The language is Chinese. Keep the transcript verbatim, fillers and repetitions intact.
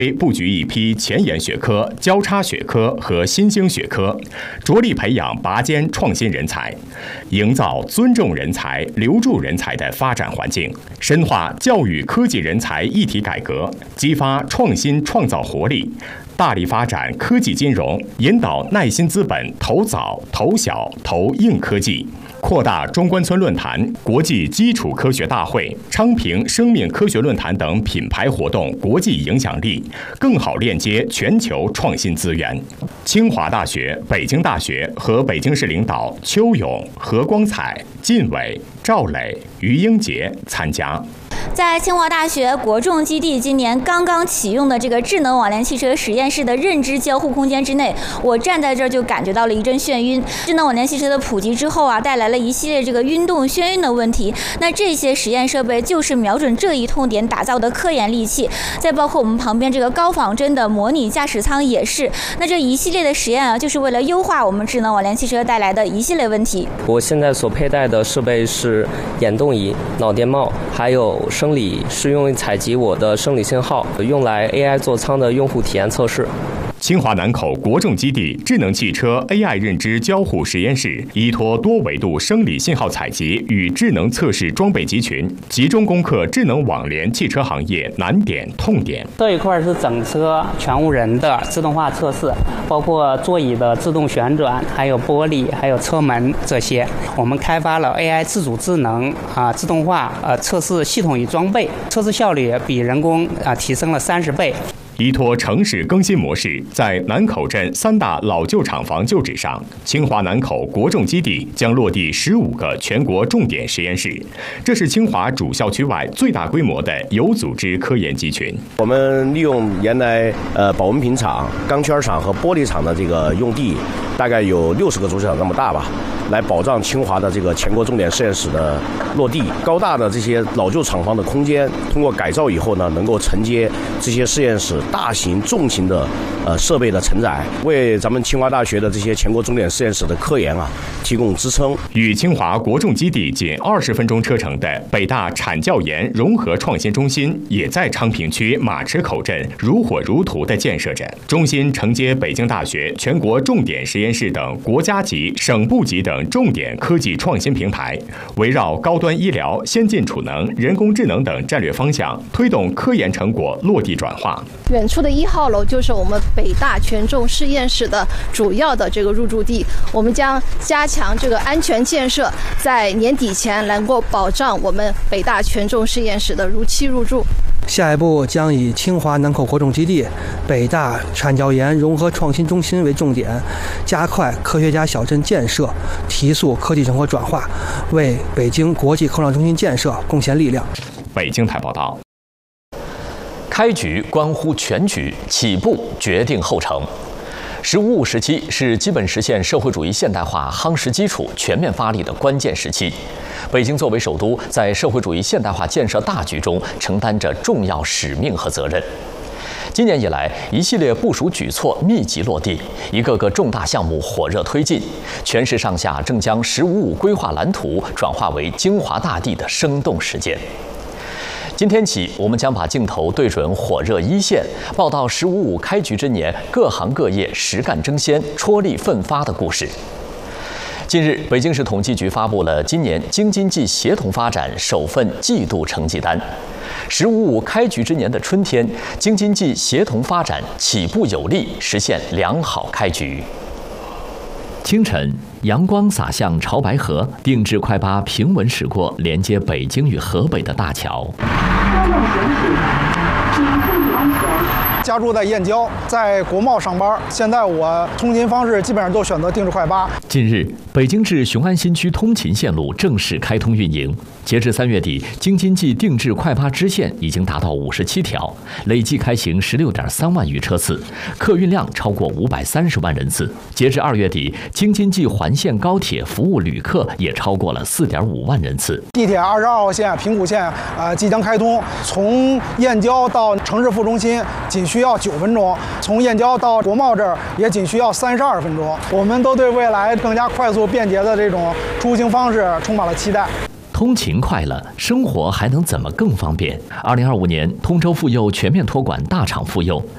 布局一批前沿学科、交叉学科和新兴学科，着力培养拔尖创新人才，营造尊重人才、留住人才的发展环境，深化教育科技人才一体改革，激发创新创造活力，大力发展科技金融，引导耐心资本投早、投小、投硬科技。扩大中关村论坛、国际基础科学大会、昌平生命科学论坛等品牌活动国际影响力，更好链接全球创新资源。清华大学、北京大学和北京市领导邱勇、何光彩、靳伟、赵磊、于英杰参加。 在清华大学国重基地今年刚刚启用的这个智能网联汽车实验室的认知交互空间之内，我站在这儿就感觉到了一阵眩晕。智能网联汽车的普及之后啊，带来了一系列这个晕动、眩晕的问题。那这些实验设备就是瞄准这一痛点打造的科研利器。再包括我们旁边这个高仿真的模拟驾驶舱也是。那这一系列的实验啊，就是为了优化我们智能网联汽车带来的一系列问题。 我现在所佩戴的设备是眼动仪、脑电帽，还有生理是用于采集我的生理信号，用来 A I 座舱的用户体验测试。 清华南口国重基地智能汽车 A I 认知交互实验室依托多维度生理信号采集与智能测试装备集群，集中攻克智能网联汽车行业难点痛点。 这一块是整车全无人的自动化测试，包括座椅的自动旋转，还有玻璃，还有车门这些。我们开发了 A I 自主智能啊自动化呃测试系统与装备，测试效率比人工啊提升了三十倍。 依托城市更新模式，在南口镇三大老旧厂房旧址上，清华南口国重基地将落地十五个全国重点实验室。这是清华主校区外最大规模的有组织科研集群。 我们利用原来呃保温瓶厂、钢圈厂和玻璃厂的这个用地，大概有六十个足球场那么大吧，来保障清华的这个全国重点实验室的落地。高大的这些老旧厂房的空间，通过改造以后呢，能够承接这些实验室大型重型的呃设备的承载，为咱们清华大学的这些全国重点实验室的科研啊提供支撑。 与清华国重基地仅二十分钟车程的北大产教研融合创新中心，也在昌平区马池口镇如火如荼地建设着。中心承接北京大学全国重点实验室等国家级、省部级等重点科技创新平台，围绕高端医疗、先进储能、人工智能等战略方向，推动科研成果落地转化。 远处的一号楼就是我们北大权重实验室的主要的这个入驻地，我们将加强这个安全建设，在年底前能够保障我们北大权重实验室的如期入驻。 下一步将以清华南口国重基地、北大产教研融合创新中心为重点，加快科学家小镇建设，提速科技生活转化，为北京国际科创中心建设贡献力量。 北京台报道。 开局关乎全局，起步决定后程。“十五五”时期是基本实现社会主义现代化夯实基础、全面发力的关键时期。北京作为首都，在社会主义现代化建设大局中承担着重要使命和责任。今年以来，一系列部署举措密集落地，一个个重大项目火热推进，全市上下正将“十五五”规划蓝图转化为京华大地的生动实践。今天起，我们将把镜头对准火热一线，报道“十五五”开局之年各行各业实干争先、踔厉奋发的故事。近日，北京市统计局发布了今年京津冀协同发展首份季度成绩单。“十五五”开局之年的春天，京津冀协同发展起步有力，实现良好开局。清晨，阳光洒向潮白河，定制快八平稳驶过连接北京与河北的大桥。 家住在燕郊，在国贸上班。现在我通勤方式基本上都选择定制快八。 近日，北京至雄安新区通勤线路正式开通运营。截至三月底，京津冀定制快八支线已经达到五十七条，累计开行十六点三万余车次，客运量超过五百三十万人次。截至二月底，京津冀环线高铁服务旅客也超过了四点五万人次。 地铁二十二号线平谷线呃即将开通，从燕郊到城市副中心仅需要九分钟，从燕郊到国贸这儿也仅需要三十二分钟。我们都对未来更加快速便捷的这种出行方式充满了期待。 通勤快了，生活还能怎么更方便？二零二五年，通州妇幼全面托管大厂妇幼，